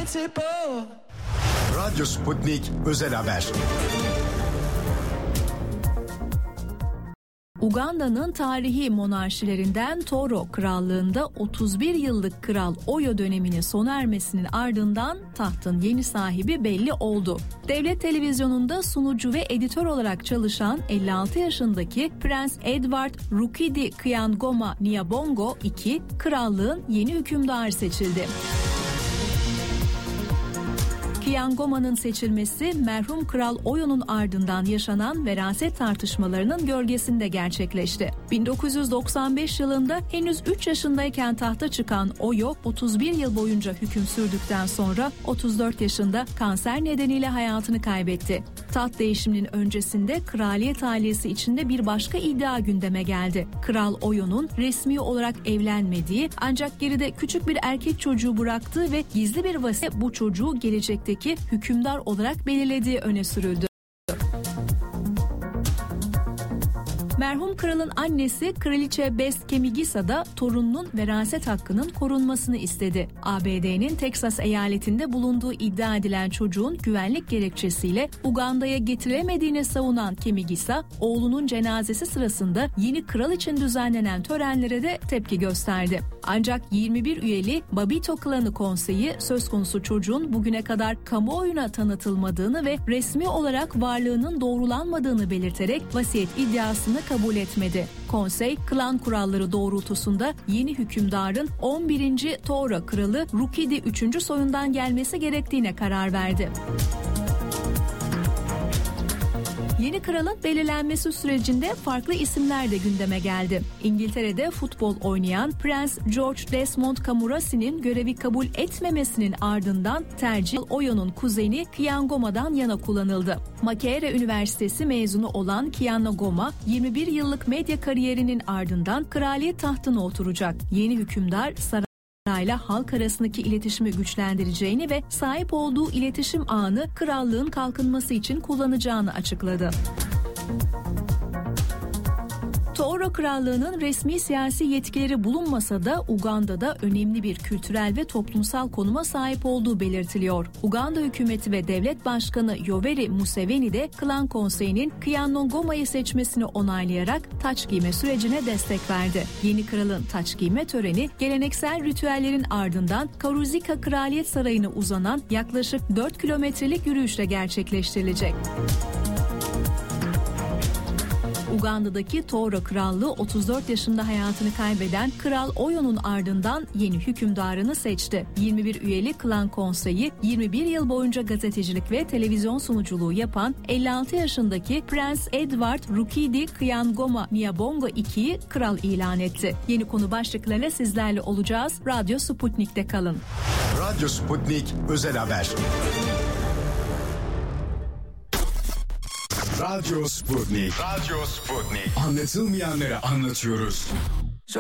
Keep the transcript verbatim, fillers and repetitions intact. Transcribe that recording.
Radyo Sputnik Özel Haber. Uganda'nın tarihi monarşilerinden Toro Krallığı'nda otuz bir yıllık Kral Oyo döneminin sona ermesinin ardından tahtın yeni sahibi belli oldu. Devlet televizyonunda sunucu ve editör olarak çalışan elli altı yaşındaki Prens Edward Rukidi Kyangoma Nyabongo the second krallığın yeni hükümdarı seçildi. Kyangoma'nın seçilmesi merhum Kral Oyo'nun ardından yaşanan veraset tartışmalarının gölgesinde gerçekleşti. bin dokuz yüz doksan beş yılında henüz üç yaşındayken tahta çıkan Oyo otuz bir yıl boyunca hüküm sürdükten sonra otuz dört yaşında kanser nedeniyle hayatını kaybetti. Taht değişiminin öncesinde kraliyet ailesi içinde bir başka iddia gündeme geldi. Kral Oyo'nun resmi olarak evlenmediği ancak geride küçük bir erkek çocuğu bıraktığı ve gizli bir vasiyet bu çocuğu gelecekteki hükümdar olarak belirlediği öne sürüldü. Merhum kralın annesi Kraliçe Bess Kemigisa da torununun veraset hakkının korunmasını istedi. A B D'nin Teksas eyaletinde bulunduğu iddia edilen çocuğun güvenlik gerekçesiyle Uganda'ya getirilemediğini savunan Kemigisa, oğlunun cenazesi sırasında yeni kral için düzenlenen törenlere de tepki gösterdi. Ancak yirmi bir üyeli Babito Klanı Konseyi söz konusu çocuğun bugüne kadar kamuoyuna tanıtılmadığını ve resmi olarak varlığının doğrulanmadığını belirterek vasiyet iddiasını kabul etmedi. Konsey, klan kuralları doğrultusunda yeni hükümdarın on birinci Toro kralı Rukidi üçüncü soyundan gelmesi gerektiğine karar verdi. Yeni kralın belirlenmesi sürecinde farklı isimler de gündeme geldi. İngiltere'de futbol oynayan Prens George Desmond Camurasi'nin görevi kabul etmemesinin ardından tercih Oyo'nun kuzeni Kyangoma'dan yana kullanıldı. Makerere Üniversitesi mezunu olan Kyangoma, yirmi bir yıllık medya kariyerinin ardından kraliyet tahtına oturacak. Yeni hükümdar saray ile halk arasındaki iletişimi güçlendireceğini ve sahip olduğu iletişim ağını krallığın kalkınması için kullanacağını açıkladı. Toro Krallığı'nın resmi siyasi yetkileri bulunmasa da Uganda'da önemli bir kültürel ve toplumsal konuma sahip olduğu belirtiliyor. Uganda hükümeti ve devlet başkanı Yoweri Museveni de Klan Konseyi'nin Kyangoma'yı seçmesini onaylayarak taç giyme sürecine destek verdi. Yeni kralın taç giyme töreni geleneksel ritüellerin ardından Karuzika Kraliyet Sarayı'na uzanan yaklaşık dört kilometrelik yürüyüşle gerçekleştirilecek. Uganda'daki Toro Krallığı otuz dört yaşında hayatını kaybeden Kral Oyo'nun ardından yeni hükümdarını seçti. yirmi bir üyeli Klan Konseyi yirmi bir yıl boyunca gazetecilik ve televizyon sunuculuğu yapan elli altı yaşındaki Prens Edward Rukidi Kyangoma Nyabongo the second'yi kral ilan etti. Yeni konu başlıklarıyla sizlerle olacağız. Radyo Sputnik'te kalın. Radyo Sputnik Özel Haber. Radyo Sputnik. Radyo Sputnik. Anlatılmayanları anlatıyoruz.